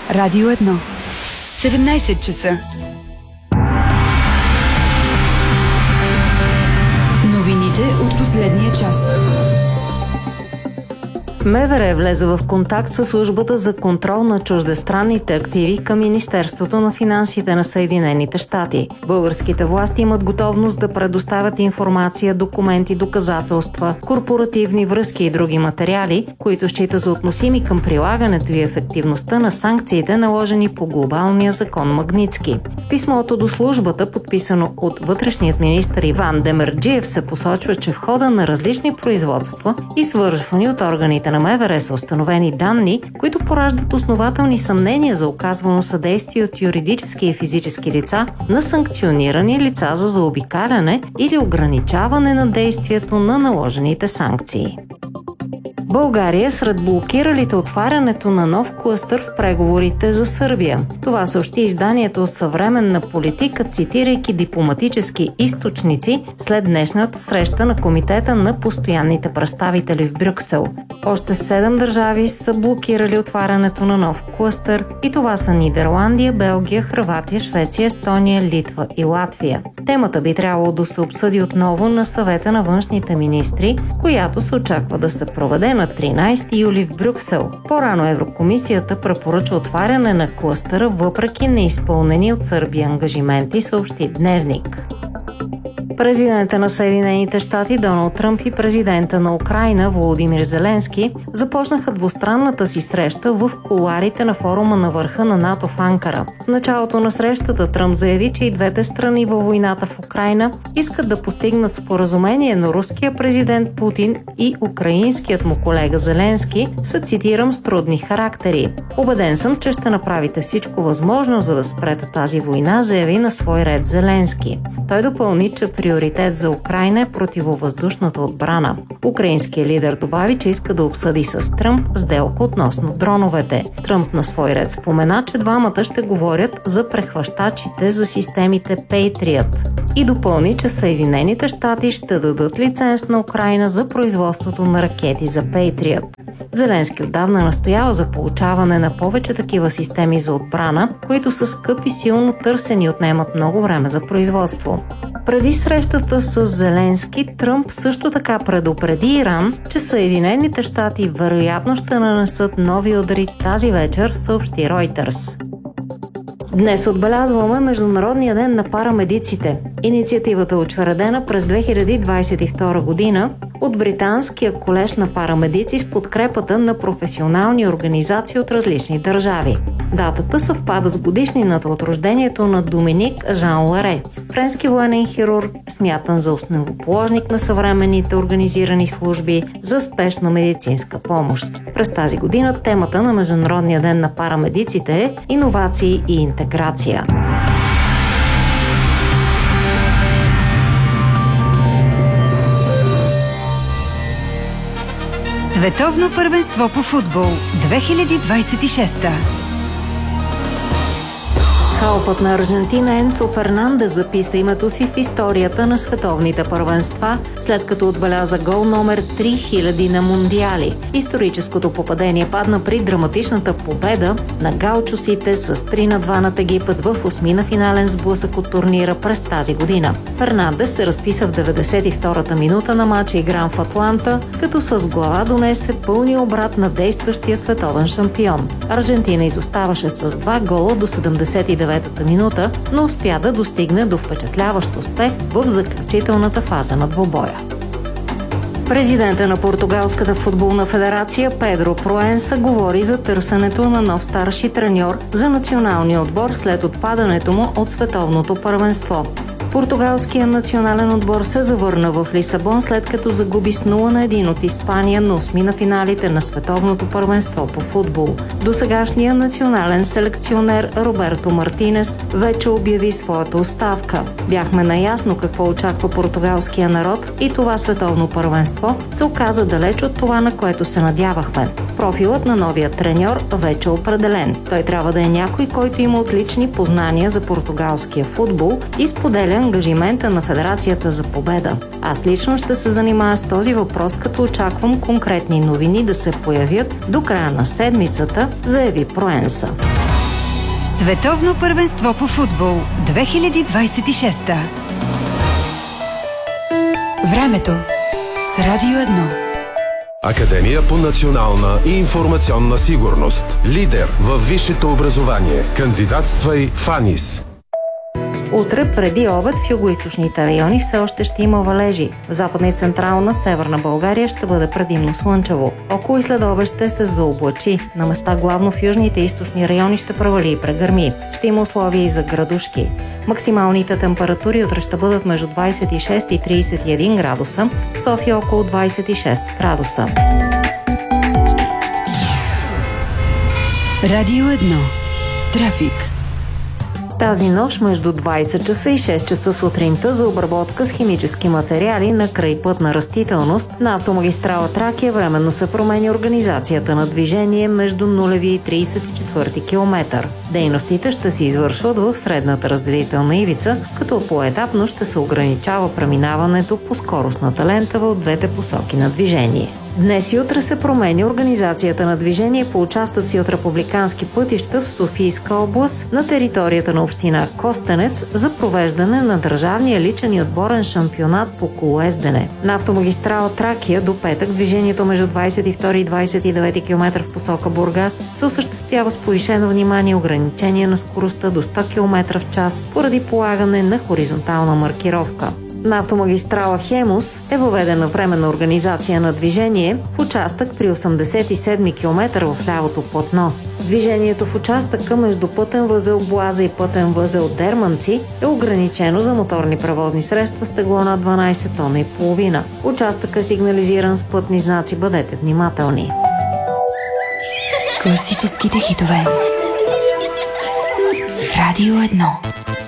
Радио 1. 17 часа. Новините от последния час. МВР влезе в контакт с службата за контрол на чуждестранните активи към Министерството на финансите на Съединените щати. Българските власти имат готовност да предоставят информация, документи, доказателства, корпоративни връзки и други материали, които счита за относими към прилагането и ефективността на санкциите, наложени по глобалния закон Магнитски. В писмото до службата, подписано от вътрешният министър Иван Демерджиев, се посочва, че в хода на различни производства, извършвани от органите на МВР, са установени данни, които пораждат основателни съмнения за оказвано съдействие от юридически и физически лица на санкционирани лица за заобикаляне или ограничаване на действието на наложените санкции. България е сред блокиралите отварянето на нов клъстър в преговорите за Сърбия. Това съобщи изданието Съвременна политика, цитирайки дипломатически източници след днешната среща на Комитета на постоянните представители в Брюксел. Още 7 държави са блокирали отварянето на нов клъстър и това са Нидерландия, Белгия, Хърватия, Швеция, Естония, Литва и Латвия. Темата би трябвало да се обсъди отново на Съвета на външните министри, която се очаква да се проведе на 13 юли в Брюксел. По-рано Еврокомисията препоръча отваряне на клъстъра въпреки неизпълнени от Сърбия ангажименти, съобщи Дневник. Президента на Съединените щати Доналд Тръмп и президента на Украйна Володимир Зеленски започнаха двустранната си среща в кулоарите на форума на върха на НАТО в Анкара. В началото на срещата Тръмп заяви, че и двете страни във войната в Украйна искат да постигнат споразумение, но руският президент Путин и украинският му колега Зеленски са, цитирам, с трудни характери. Убеден съм, че ще направите всичко възможно, за да спрете тази война, заяви на свой ред Зеленски. Той допълни, че приоритет за Украйна е противовъздушната отбрана. Украинският лидер добави, че иска да обсъди с Тръмп сделка относно дроновете. Тръмп на свой ред спомена, че двамата ще говорят за прехващачите за системите Patriot и допълни, че Съединените щати ще дадат лиценз на Украйна за производството на ракети за Patriot. Зеленски отдавна настоява за получаване на повече такива системи за отбрана, които са скъпи, силно търсени и отнемат много време за производство. Преди срещата с Зеленски, Тръмп също така предупреди Иран, че Съединените щати вероятно ще нанесат нови удари тази вечер, съобщи Reuters. Днес отбелязваме Международния ден на парамедиците. Инициативата е учредена през 2022 година от Британския колеж на парамедици с подкрепата на професионални организации от различни държави. Датата съвпада с годишнината от рождението на Доминик Жан Ларе, френски военен хирург, смятан за основоположник на съвременните организирани служби за спешна медицинска помощ. През тази година темата на Международния ден на парамедиците е иновации и интеграция. Световно първенство по футбол 2026. Халфът на Аржентина Енцо Фернандес записа името си в историята на световните първенства, след като отбеляза гол номер 3000 на Мундиали. Историческото попадение падна при драматичната победа на гаучосите с 3-2 над Египет в осмина финален сблъсък от турнира през тази година. Фернандес се разписа в 92-та минута на матча, игран в Атланта, като с глава донесе пълния обрат на действащия световен шампион. Аржентина изоставаше с 2 гола до 79-та минута, но успя да достигне до впечатляващ успех в заключителната фаза на двубоя. Президента на Португалската футболна федерация Педро Проенса говори за търсенето на нов старши треньор за националния отбор след отпадането му от световното първенство. Португалският национален отбор се завърна в Лисабон, след като загуби с 0-1 от Испания на осмина финалите на световното първенство по футбол. Досегашният национален селекционер Роберто Мартинес вече обяви своята оставка. Бяхме наясно какво очаква португалския народ и това световно първенство се оказа далеч от това, на което се надявахме. Профилът на новия треньор вече е определен. Той трябва да е някой, който има отлични познания за португалския футбол и споделя ангажимента на Федерацията за победа. Аз лично ще се занимая с този въпрос, като очаквам конкретни новини да се появят до края на седмицата, заяви Проенса. Световно първенство по футбол 2026. Времето с Радио 1. Академия по национална и информационна сигурност. Лидер във висшето образование. Кандидатствай в АНИС. Утре преди обед в югоизточните райони все още ще има валежи. В западна и централна северна България ще бъде предимно слънчево. Около и след обед ще се заоблачи. На места главно в южните и източни райони ще провали и прегърми. Ще има условия и за градушки. Максималните температури утре ще бъдат между 26 и 31 градуса, в София около 26 градуса. Радио 1. Трафик. Тази нощ между 20 часа и 6 часа сутринта за обработка с химически материали на крайпътна растителност на автомагистрала Тракия временно се променя организацията на движение между 0 и 34 км. Дейностите ще се извършват в средната разделителна ивица, като поетапно ще се ограничава преминаването по скоростната лента в двете посоки на движение. Днес и утре се променя организацията на движение по участъци от републикански пътища в Софийска област на територията на община Костенец за провеждане на държавния личен и отборен шампионат по колоездене. На автомагистрала Тракия до петък движението между 22 и 29 км в посока Бургас се осъществява с повишено внимание и ограничение на скоростта до 100 км в час поради полагане на хоризонтална маркировка. На автомагистрала Хемус е въведена временна организация на движение в участък при 87 км в лявото платно. Движението в участъка между пътен възел Боаза и пътен възел Дерманци е ограничено за моторни превозни средства с тегло на 12 тона и половина. Участъкът е сигнализиран с пътни знаци, бъдете внимателни. Класическите хитове. Радио 1.